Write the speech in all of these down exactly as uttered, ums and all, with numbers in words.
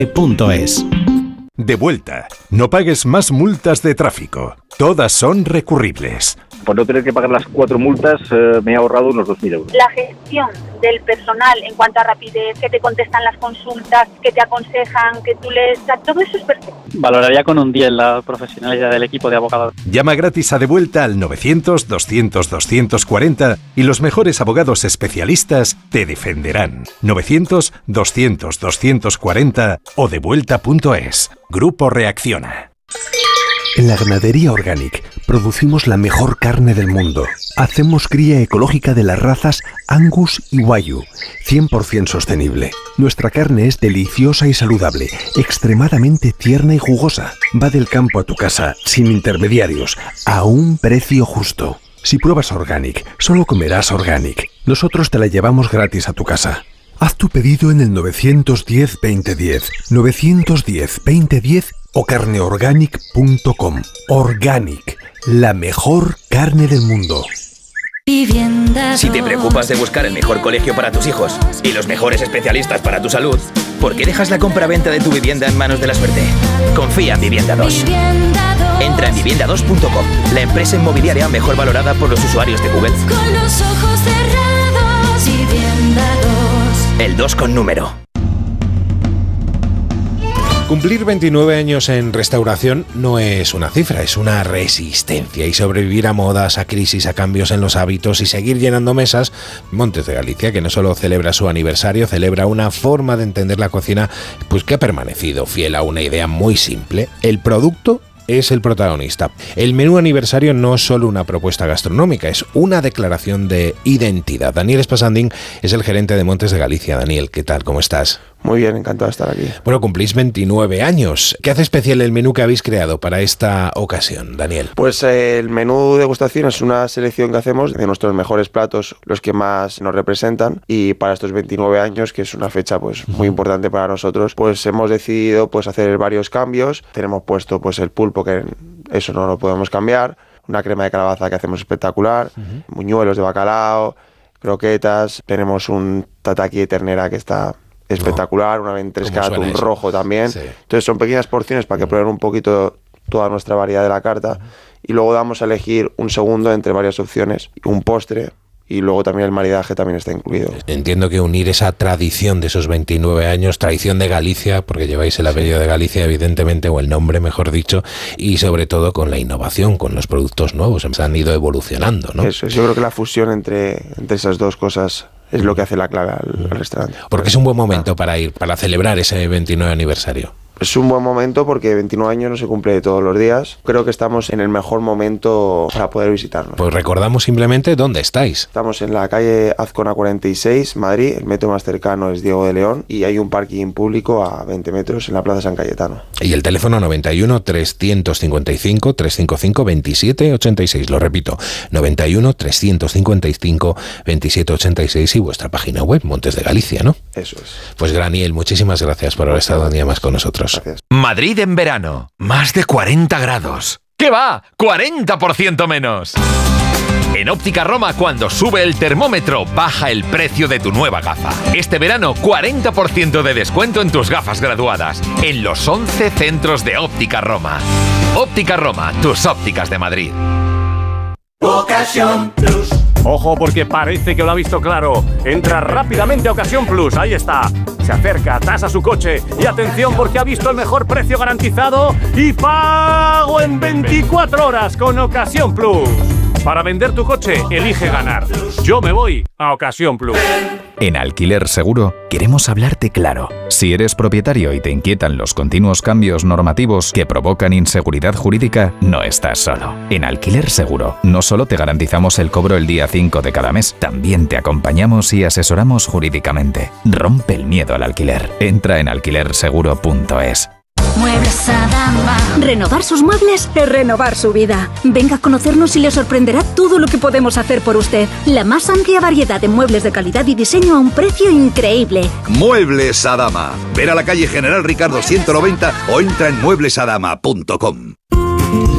punto es. De vuelta. No pagues más multas de tráfico. Todas son recurribles. Por no tener que pagar las cuatro multas, eh, me he ahorrado unos dos mil euros. La gestión del personal en cuanto a rapidez, que te contestan las consultas, que te aconsejan, que tú lees, todo eso es perfecto. Valoraría con un diez la profesionalidad del equipo de abogados. Llama gratis a De Vuelta al novecientos, doscientos, doscientos cuarenta y los mejores abogados especialistas te defenderán. novecientos, doscientos, doscientos cuarenta o devuelta punto es. Grupo Reacciona. En la Ganadería Organic producimos la mejor carne del mundo. Hacemos cría ecológica de las razas Angus y Wagyu, cien por ciento sostenible. Nuestra carne es deliciosa y saludable, extremadamente tierna y jugosa. Va del campo a tu casa, sin intermediarios, a un precio justo. Si pruebas Organic, solo comerás Organic. Nosotros te la llevamos gratis a tu casa. Haz tu pedido en el novecientos diez, veinte diez, novecientos diez, veinte diez o carneorganic punto com. Organic, la mejor carne del mundo. Si te preocupas de buscar el mejor colegio para tus hijos y los mejores especialistas para tu salud, ¿por qué dejas la compra-venta de tu vivienda en manos de la suerte? Confía en Vivienda dos. Entra en vivienda dos punto com, la empresa inmobiliaria mejor valorada por los usuarios de Google. Con los ojos cerrados, Vivienda dos. El dos con número. Cumplir veintinueve años en restauración no es una cifra, es una resistencia. Y sobrevivir a modas, a crisis, a cambios en los hábitos y seguir llenando mesas, Montes de Galicia, que no solo celebra su aniversario, celebra una forma de entender la cocina pues que ha permanecido fiel a una idea muy simple: el producto es el protagonista. El menú aniversario no es solo una propuesta gastronómica, es una declaración de identidad. Daniel Espasandín es el gerente de Montes de Galicia. Daniel, ¿qué tal? ¿Cómo estás? Muy bien, encantado de estar aquí. Bueno, cumplís veintinueve años. ¿Qué hace especial el menú que habéis creado para esta ocasión, Daniel? Pues eh, el menú degustación es una selección que hacemos de nuestros mejores platos, los que más nos representan, y para estos veintinueve años, que es una fecha pues muy importante para nosotros, pues hemos decidido pues hacer varios cambios. Tenemos puesto pues el pulpo, que eso no lo podemos cambiar, una crema de calabaza que hacemos espectacular, uh-huh. Muñuelos de bacalao, croquetas, tenemos un tataki de ternera que está espectacular, no. Una ventresca de atún rojo también. Sí. Entonces son pequeñas porciones para que prueben un poquito toda nuestra variedad de la carta, uh-huh. Y luego damos a elegir un segundo entre varias opciones, un postre. Y luego también el maridaje también está incluido. Entiendo que unir esa tradición de esos veintinueve años, tradición de Galicia, porque lleváis el apellido de Galicia, evidentemente, o el nombre, mejor dicho, y sobre todo con la innovación, con los productos nuevos, se han ido evolucionando, ¿no? Eso es, yo creo que la fusión entre, entre esas dos cosas es lo que hace la clave al, al restaurante. Porque es un buen momento para ir, para celebrar ese veintinueve aniversario. Es un buen momento porque veintinueve años no se cumple todos los días. Creo que estamos en el mejor momento para poder visitarnos. Pues recordamos simplemente dónde estáis. Estamos en la calle Azcona cuarenta y seis, Madrid. El metro más cercano es Diego de León y hay un parking público a veinte metros en la Plaza San Cayetano. Y el teléfono noventa y uno, trescientos cincuenta y cinco, trescientos cincuenta y cinco, veintisiete ochenta y seis. Lo repito, noventa y uno, trescientos cincuenta y cinco, veintisiete ochenta y seis y vuestra página web, Montes de Galicia, ¿no? Eso es. Pues Daniel, muchísimas gracias por haber estado un día más con nosotros. Gracias. Madrid en verano, más de cuarenta grados. ¿Qué va? ¡cuarenta por ciento menos! En Óptica Roma, cuando sube el termómetro, baja el precio de tu nueva gafa. Este verano, cuarenta por ciento de descuento en tus gafas graduadas, en los once centros de Óptica Roma. Óptica Roma, tus ópticas de Madrid. Ocasión Plus. Ojo, porque parece que lo ha visto claro. Entra rápidamente a Ocasión Plus, ahí está. Se acerca, tasa su coche y atención porque ha visto el mejor precio garantizado y pago en veinticuatro horas con Ocasión Plus. Para vender tu coche, elige ganar. Yo me voy a Ocasión Plus. En Alquiler Seguro queremos hablarte claro. Si eres propietario y te inquietan los continuos cambios normativos que provocan inseguridad jurídica, no estás solo. En Alquiler Seguro no solo te garantizamos el cobro el día cinco de cada mes, también te acompañamos y asesoramos jurídicamente. Rompe el miedo al alquiler. Entra en alquiler seguro punto es. Muebles Adama. Renovar sus muebles es renovar su vida. Venga a conocernos y le sorprenderá todo lo que podemos hacer por usted. La más amplia variedad de muebles de calidad y diseño a un precio increíble. Muebles Adama. Ver a la calle General Ricardo ciento noventa o entra en muebles adama punto com.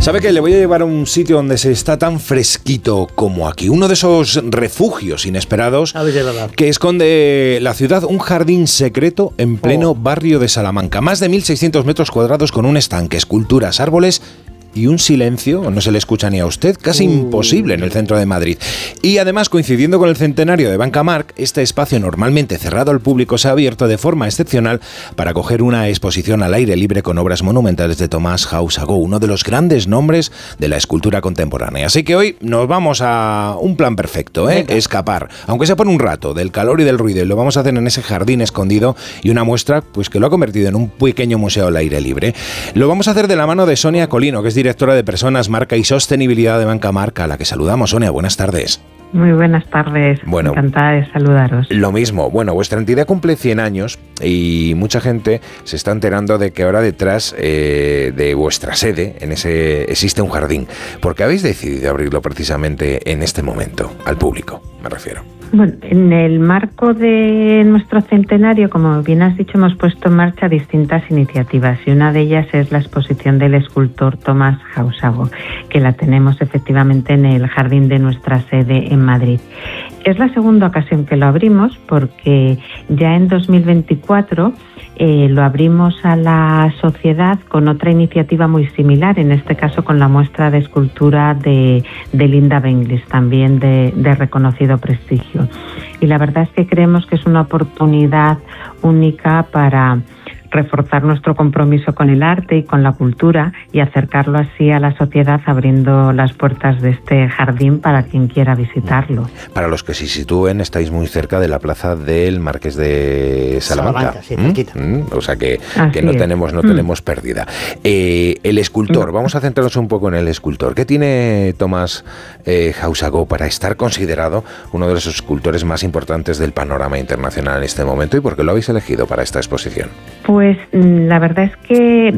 ¿Sabe qué? Le voy a llevar a un sitio donde se está tan fresquito como aquí. Uno de esos refugios inesperados que esconde la ciudad, un jardín secreto en pleno oh. barrio de Salamanca. Más de mil seiscientos metros cuadrados con un estanque, esculturas, árboles y un silencio, no se le escucha ni a usted, casi uh. imposible en el centro de Madrid. Y además, coincidiendo con el centenario de Banca Marc, este espacio normalmente cerrado al público se ha abierto de forma excepcional para acoger una exposición al aire libre con obras monumentales de Tomás Haussagó, uno de los grandes nombres de la escultura contemporánea. Así que hoy nos vamos a un plan perfecto, ¿eh? Escapar, aunque sea por un rato, del calor y del ruido, y lo vamos a hacer en ese jardín escondido y una muestra pues que lo ha convertido en un pequeño museo al aire libre. Lo vamos a hacer de la mano de Sonia Colino, que es directora de Personas, Marca y Sostenibilidad de Banca Marc, a la que saludamos. Sonia, buenas tardes. Muy buenas tardes, bueno, encantada de saludaros. Lo mismo, bueno, vuestra entidad cumple cien años y mucha gente se está enterando de que ahora detrás eh, de vuestra sede, en ese existe un jardín. ¿Por qué habéis decidido abrirlo precisamente en este momento, al público, me refiero? Bueno, en el marco de nuestro centenario, como bien has dicho, hemos puesto en marcha distintas iniciativas y una de ellas es la exposición del escultor Tomás Haussagó, que la tenemos efectivamente en el jardín de nuestra sede en Madrid. Es la segunda ocasión que lo abrimos porque ya en dos mil veinticuatro eh, lo abrimos a la sociedad con otra iniciativa muy similar, en este caso con la muestra de escultura de, de Linda Benglis, también de, de reconocido prestigio. Y la verdad es que creemos que es una oportunidad única para reforzar nuestro compromiso con el arte y con la cultura y acercarlo así a la sociedad, abriendo las puertas de este jardín para quien quiera visitarlo. Para los que se sitúen, estáis muy cerca de la plaza del Marqués de Salamanca. Salamanca, sí, cerquita. ¿Mm? ¿Mm? O sea que, que no es. tenemos no mm. tenemos pérdida. Eh, el escultor, mm. vamos a centrarnos un poco en el escultor. ¿Qué tiene Tomás eh, Haussagó para estar considerado uno de los escultores más importantes del panorama internacional en este momento, y por qué lo habéis elegido para esta exposición? Pues Pues la verdad es que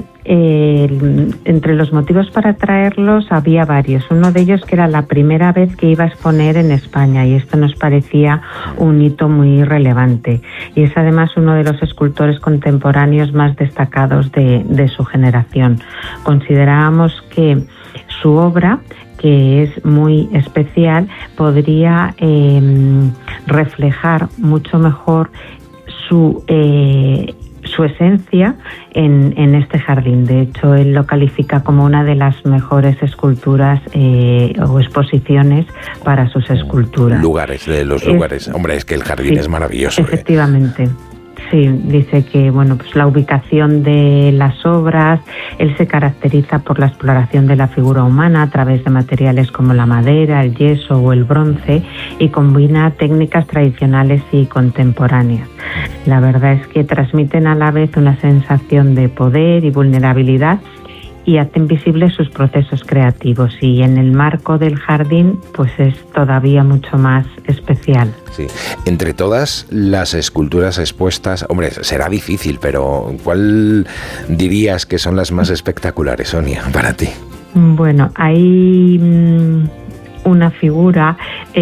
eh, entre los motivos para traerlos había varios. Uno de ellos que era la primera vez que iba a exponer en España y esto nos parecía un hito muy relevante. Y es además uno de los escultores contemporáneos más destacados de, de su generación. Considerábamos que su obra, que es muy especial, podría eh, reflejar mucho mejor su eh, su esencia en, en este jardín. De hecho, él lo califica como una de las mejores esculturas eh, o exposiciones para sus esculturas. Lugares, de los lugares. Es, Hombre, es que el jardín sí, es maravilloso. Efectivamente. ¿eh? Sí, dice que bueno, pues la ubicación de las obras, él se caracteriza por la exploración de la figura humana a través de materiales como la madera, el yeso o el bronce y combina técnicas tradicionales y contemporáneas. La verdad es que transmiten a la vez una sensación de poder y vulnerabilidad y hacen visibles sus procesos creativos, y en el marco del jardín pues es todavía mucho más especial. Sí. Entre todas las esculturas expuestas, hombre, será difícil, pero ¿cuál dirías que son las más espectaculares, Sonia, para ti? Bueno, hay mmm, una figura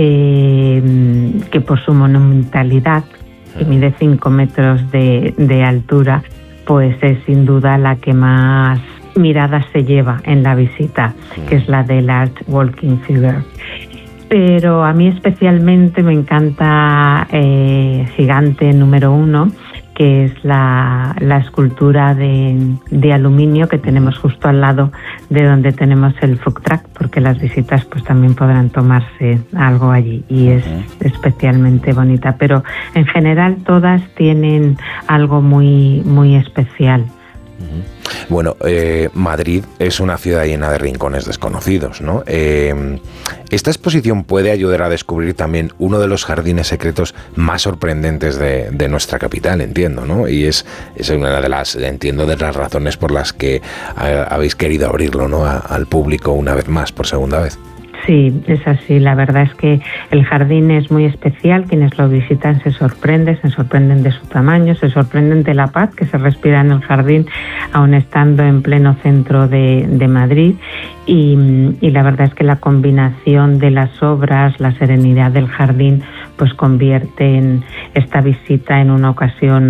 eh, que por su monumentalidad, que mide cinco metros de, de altura, pues es sin duda la que más mirada se lleva en la visita, que es la del Art Walking Figure. Pero a mí especialmente me encanta eh, Gigante número uno, que es la, la escultura de, de aluminio que tenemos justo al lado de donde tenemos el food truck, porque las visitas pues también podrán tomarse algo allí y es especialmente bonita. Pero en general todas tienen algo muy, muy especial. Bueno, eh, Madrid es una ciudad llena de rincones desconocidos, ¿no? Eh, esta exposición puede ayudar a descubrir también uno de los jardines secretos más sorprendentes de, de nuestra capital, entiendo, ¿no? Y es, es una de las, entiendo, de las razones por las que a, habéis querido abrirlo, ¿no? A, al público una vez más, por segunda vez. Sí, es así. La verdad es que el jardín es muy especial. Quienes lo visitan se sorprenden, se sorprenden de su tamaño, se sorprenden de la paz que se respira en el jardín, aun estando en pleno centro de, de Madrid. Y, y la verdad es que la combinación de las obras, la serenidad del jardín, pues convierte en esta visita en una ocasión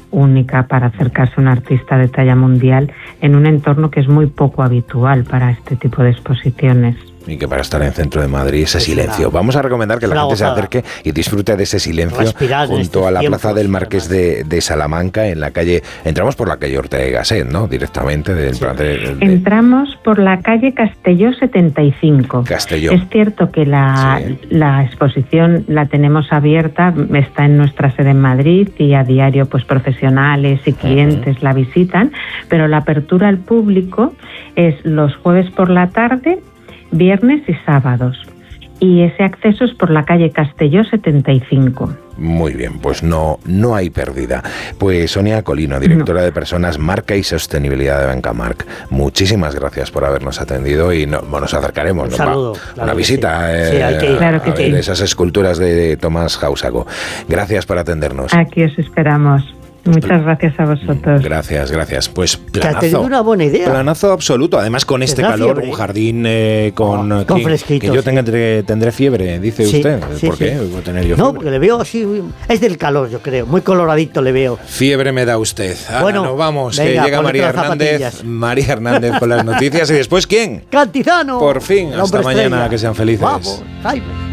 única para acercarse a un artista de talla mundial en un entorno que es muy poco habitual para este tipo de exposiciones. Y que para estar en el centro de Madrid, ese silencio. Vamos a recomendar que la gente se acerque y disfrute de ese silencio Respirar junto a la plaza del Marqués de, de Salamanca, en la calle. Entramos por la calle Ortega y Gasset, ¿no? Directamente del sí. de, de, Entramos por la calle Castelló setenta y cinco. Castelló. Es cierto que la, sí. la exposición la tenemos abierta, está en nuestra sede en Madrid y a diario pues profesionales y clientes uh-huh. la visitan, pero la apertura al público es los jueves por la tarde, viernes y sábados. Y ese acceso es por la calle Castelló setenta y cinco. Muy bien, pues no, no hay pérdida. Pues Sonia Colino, directora no. de Personas, Marca y Sostenibilidad de Bencamarc, muchísimas gracias por habernos atendido y no, bueno, nos acercaremos. Un ¿no? saludo. Va, claro una visita sí. eh, Sí, hay que ir. Claro que a ver sí. esas esculturas de Tomás Hausago. Gracias por atendernos. Aquí os esperamos. Muchas gracias a vosotros. Gracias, gracias. Pues planazo. Te digo una buena idea. Planazo absoluto. Además, con este calor, fiebre. un jardín eh, con, oh, con fresquito. Que yo sí. tendré, tendré fiebre, dice sí, usted. Sí, ¿Por sí. qué? ¿Voy a tener yo no, fiebre? porque le veo así. Es del calor, yo creo. Muy coloradito le veo. Fiebre me da usted. Ahora bueno, nos vamos, venga, que llega María Hernández. María Hernández con las noticias. ¿Y después quién? Cantizano. Por fin. Hasta mañana. Estrella. Que sean felices. Vamos, Jaime.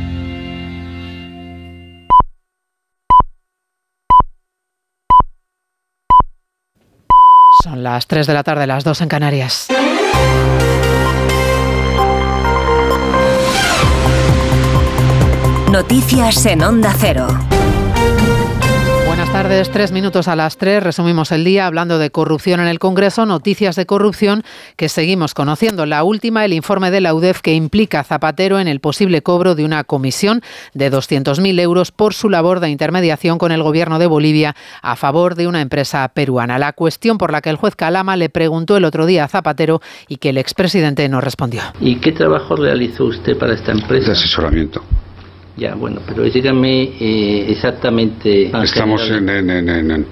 Son las tres de la tarde, las dos en Canarias. Noticias en Onda Cero. Buenas tardes, tres minutos a las tres, resumimos el día hablando de corrupción en el Congreso, noticias de corrupción que seguimos conociendo. La última, el informe de la U D E F que implica a Zapatero en el posible cobro de una comisión de doscientos mil euros por su labor de intermediación con el gobierno de Bolivia a favor de una empresa peruana. La cuestión por la que el juez Calama le preguntó el otro día a Zapatero y que el expresidente no respondió. ¿Y qué trabajo realizó usted para esta empresa? De asesoramiento. Ya, bueno, pero dígame eh, exactamente... Estamos en, en, en, en, en,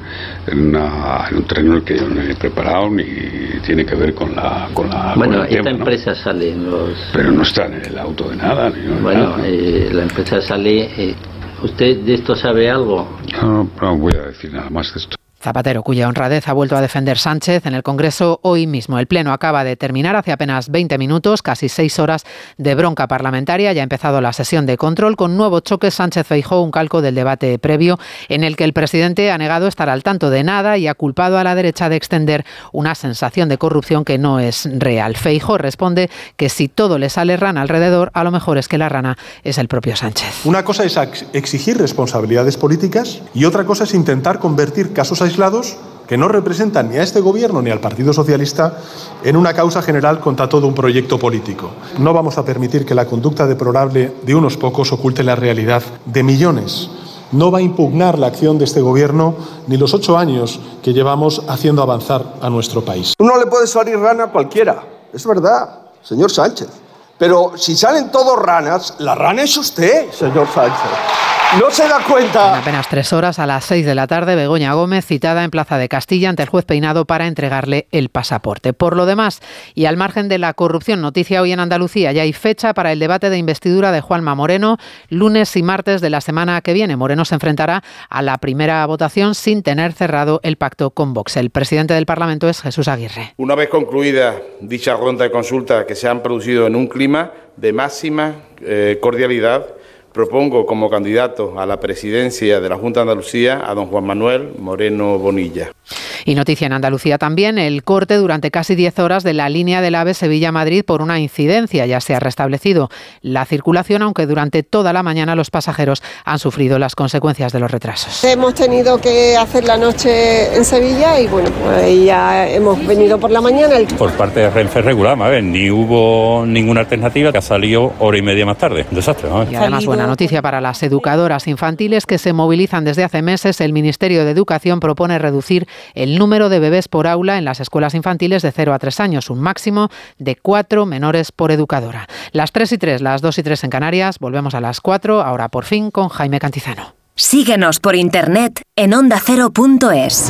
una, en un terreno en el que yo no he preparado ni tiene que ver con la... Con la bueno, con el esta tiempo, empresa ¿no? sale en los... Pero no está en el auto de nada. Ni no bueno, nada. Eh, la empresa sale... Eh, ¿Usted de esto sabe algo? No, no voy a decir nada más de esto. Zapatero, cuya honradez ha vuelto a defender Sánchez en el Congreso hoy mismo. El Pleno acaba de terminar hace apenas veinte minutos, casi seis horas de bronca parlamentaria. Ya ha empezado la sesión de control con nuevo choque Sánchez-Feijóo, un calco del debate previo en el que el presidente ha negado estar al tanto de nada y ha culpado a la derecha de extender una sensación de corrupción que no es real. Feijóo responde que si todo le sale rana alrededor, a lo mejor es que la rana es el propio Sánchez. Una cosa es exigir responsabilidades políticas y otra cosa es intentar convertir casos aislados aislados que no representan ni a este gobierno ni al Partido Socialista en una causa general contra todo un proyecto político. No vamos a permitir que la conducta deplorable de unos pocos oculte la realidad de millones. No va a impugnar la acción de este gobierno ni los ocho años que llevamos haciendo avanzar a nuestro país. No le puede salir rana a cualquiera, es verdad, señor Sánchez. Pero si salen todos ranas, la rana es usted, señor Sánchez. No se da cuenta. En apenas tres horas, a las seis de la tarde, Begoña Gómez citada en Plaza de Castilla ante el juez Peinado para entregarle el pasaporte. Por lo demás, y al margen de la corrupción, noticia hoy en Andalucía, ya hay fecha para el debate de investidura de Juanma Moreno, lunes y martes de la semana que viene. Moreno se enfrentará a la primera votación sin tener cerrado el pacto con Vox. El presidente del Parlamento es Jesús Aguirre. Una vez concluida dicha ronda de consultas que se han producido en un clima de máxima eh, cordialidad, propongo como candidato a la presidencia de la Junta de Andalucía a don Juan Manuel Moreno Bonilla. Y noticia en Andalucía también, el corte durante casi diez horas de la línea del AVE Sevilla-Madrid por una incidencia. Ya se ha restablecido la circulación, aunque durante toda la mañana los pasajeros han sufrido las consecuencias de los retrasos. Hemos tenido que hacer la noche en Sevilla y bueno, pues ya hemos venido por la mañana. Por parte de Renfe regular, a ver, ni hubo ninguna alternativa, que ha salido hora y media más tarde. Un desastre, ¿no? Y además buena noticia para las educadoras infantiles que se movilizan desde hace meses. El Ministerio de Educación propone reducir el número de bebés por aula en las escuelas infantiles de cero a tres años, un máximo de cuatro menores por educadora. Las tres y tres, las dos y tres en Canarias, volvemos a las cuatro, ahora por fin con Jaime Cantizano. Síguenos por internet en onda cero punto es.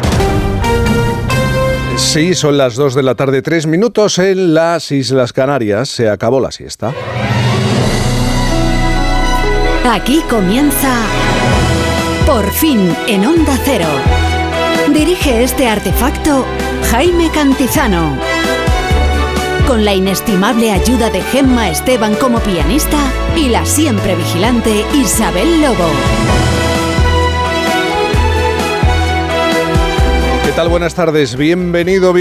Sí, son las dos de la tarde, tres minutos en las Islas Canarias. Se acabó la siesta. Aquí comienza Por fin en Onda Cero. Dirige este artefacto Jaime Cantizano. Con la inestimable ayuda de Gemma Esteban como pianista y la siempre vigilante Isabel Lobo. ¿Qué tal? Buenas tardes. Bienvenido.